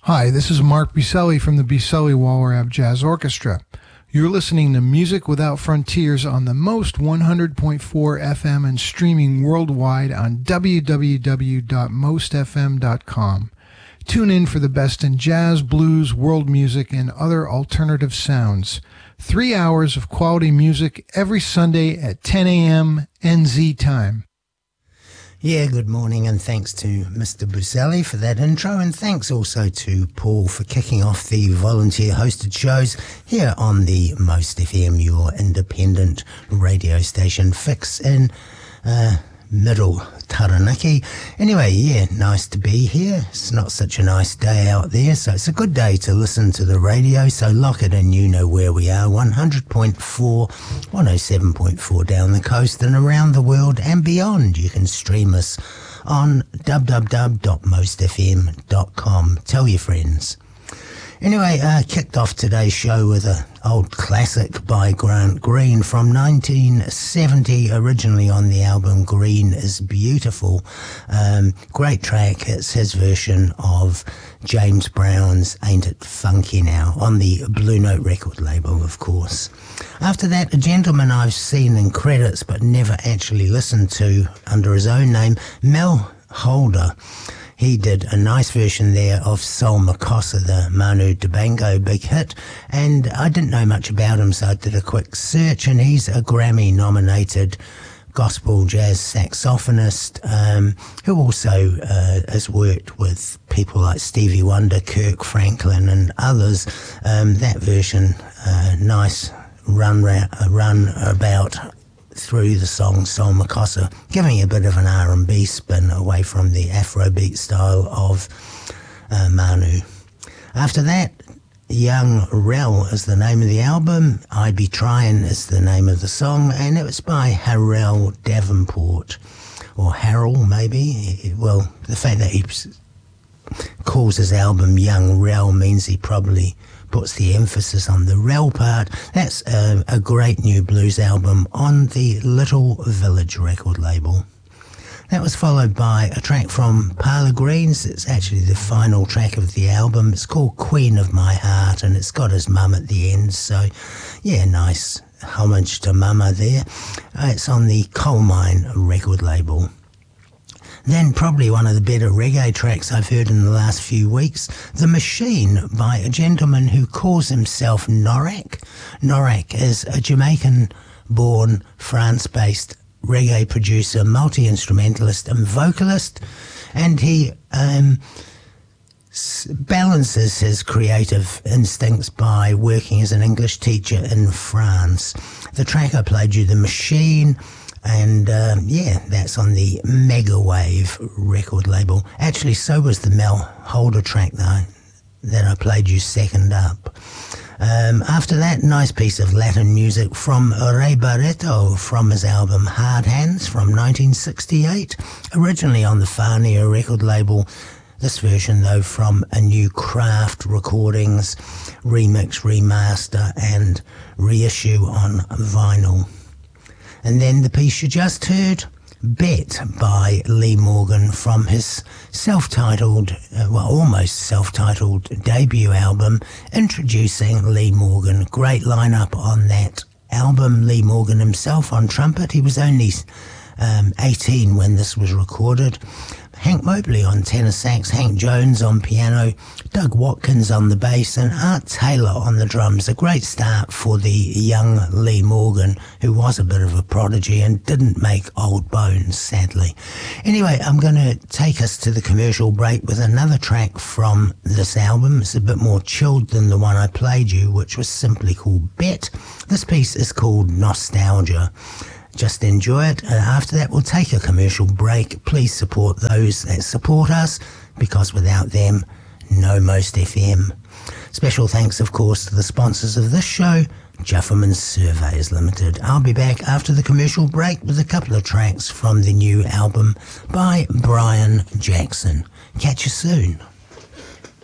Hi, this is Mark Biselli from the Biselli Walrab Jazz Orchestra. You're listening to Music Without Frontiers on the most 100.4 FM and streaming worldwide on www.mostfm.com. Tune in for the best in jazz, blues, world music, and other alternative sounds. 3 hours of quality music every Sunday at 10 a.m. NZ time. Yeah, good morning, and thanks to Mr. Biselli for that intro, and thanks also to Paul for kicking off the volunteer-hosted shows here on the Most FM, your independent radio station fix in middle Taranaki. Anyway, yeah, nice to be here. It's not such a nice day out there, so it's a good day to listen to the radio, so lock it in, you know where we are, 100.4, 107.4 down the coast and around the world and beyond. You can stream us on www.mostfm.com. Tell your friends. Anyway, kicked off today's show with an old classic by Grant Green from 1970, originally on the album Green is Beautiful. Great track. It's his version of James Brown's Ain't It Funky Now on the Blue Note record label, of course. After that, a gentleman I've seen in credits but never actually listened to under his own name, Mel Holder. He did a nice version there of Soul Makossa, the Manu Dibango big hit, and I didn't know much about him, so I did a quick search, and he's a Grammy-nominated gospel jazz saxophonist who also has worked with people like Stevie Wonder, Kirk Franklin, and others. That version, nice run about through the song Soul Makossa, giving a bit of an R&B spin away from the Afrobeat style of Manu. After that, Young Rel is the name of the album, I Be Tryin' is the name of the song, and it was by Harrell Davenport, or Harrell maybe. Well, the fact that he calls his album Young Rel means he probably puts the emphasis on the Rel part. That's a great new blues album on the Little Village record label. That was followed by a track from Parlour Greens. It's actually the final track of the album. It's called Queen of My Heart, and it's got his mum at the end. So, yeah, nice homage to Mama there. It's on the Coal Mine record label. Then probably one of the better reggae tracks I've heard in the last few weeks, The Machine by a gentleman who calls himself Norak. Norak is a Jamaican-born, France-based reggae producer, multi-instrumentalist and vocalist, and he balances his creative instincts by working as an English teacher in France. The track I played you, The Machine, and yeah, that's on the Megawave record label. Actually, so was the Mel Holder track though, that I played you second up. After that, nice piece of Latin music from Ray Barretto from his album Hard Hands from 1968, originally on the Fania record label. This version though from A New Craft Recordings, remix, remaster and reissue on vinyl. And then the piece you just heard, Bet by Lee Morgan from his self-titled, almost self-titled debut album, introducing Lee Morgan. Great lineup on that album. Lee Morgan himself on trumpet. He was only 18 when this was recorded. Hank Mobley on tenor sax, Hank Jones on piano, Doug Watkins on the bass, and Art Taylor on the drums. A great start for the young Lee Morgan, who was a bit of a prodigy and didn't make old bones, sadly. Anyway, I'm going to take us to the commercial break with another track from this album. It's a bit more chilled than the one I played you, which was simply called Bet. This piece is called Nostalgia. Just enjoy it. After that, we'll take a commercial break. Please support those that support us, because without them, no Most FM. Special thanks, of course, to the sponsors of this show, Jufferman's Surveys Limited. I'll be back after the commercial break with a couple of tracks from the new album by Brian Jackson. Catch you soon.